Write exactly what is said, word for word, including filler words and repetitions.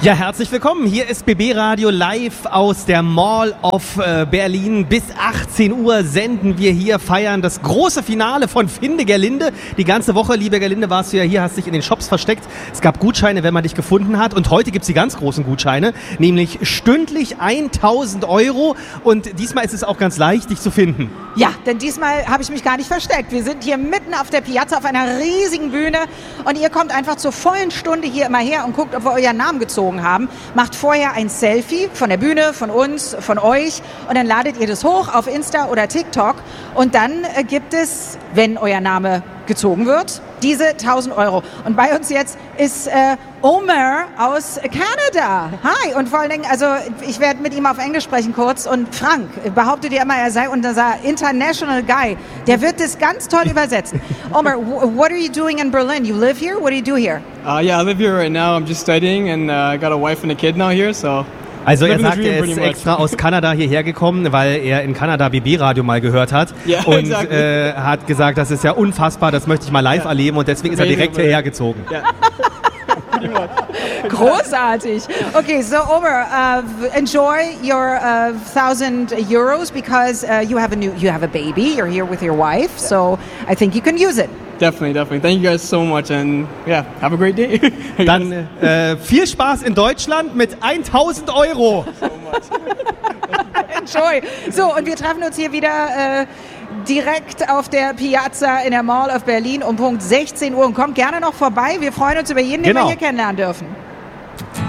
Ja, herzlich willkommen. Hier ist B B Radio live aus der Mall of äh, Berlin. Bis achtzehn Uhr senden wir hier, feiern das große Finale von Finde Gerlinde. Die ganze Woche, liebe Gerlinde, warst du ja hier, hast dich in den Shops versteckt. Es gab Gutscheine, wenn man dich gefunden hat. Und heute gibt's die ganz großen Gutscheine, nämlich stündlich tausend Euro. Und diesmal ist es auch ganz leicht, dich zu finden. Ja, denn diesmal habe ich mich gar nicht versteckt. Wir sind hier mitten auf der Piazza auf einer riesigen Bühne. Und ihr kommt einfach zur vollen Stunde hier immer her und guckt, ob wir euren Namen gezogen haben, macht vorher ein Selfie von der Bühne, von uns, von euch und dann ladet ihr das hoch auf Insta oder TikTok und dann äh, gibt es, wenn euer Name gezogen wird, diese tausend Euro. Und bei uns jetzt ist äh, Omer aus Kanada. Hi, und vor allen Dingen, also ich werde mit ihm auf Englisch sprechen kurz und Frank behauptet ja immer, er sei unser international guy. Der wird das ganz toll übersetzen. Omer, what are you doing in Berlin? You live here? What do you do here? Uh, yeah, I live here right now. I'm just studying and uh, I got a wife and a kid now here, so... Also er sagt, er ist extra aus Kanada hierher gekommen, weil er in Kanada B B Radio mal gehört hat yeah, und exactly. äh, hat gesagt, das ist ja unfassbar, das möchte ich mal live yeah. erleben und deswegen Amazing, ist er direkt hierher gezogen. Yeah. Großartig. Okay, so Omer, uh, enjoy your uh, thousand euros because uh, you have a new, you have a baby. You're here with your wife, yeah. so I think you can use it. Definitely, definitely. Thank you guys so much and yeah, have a great day. Dann äh, viel Spaß in Deutschland mit tausend Euro. So much. Enjoy. So, und wir treffen uns hier wieder äh, direkt auf der Piazza in der Mall of Berlin um Punkt sechzehn Uhr und kommt gerne noch vorbei. Wir freuen uns über jeden, den genau. wir hier kennenlernen dürfen.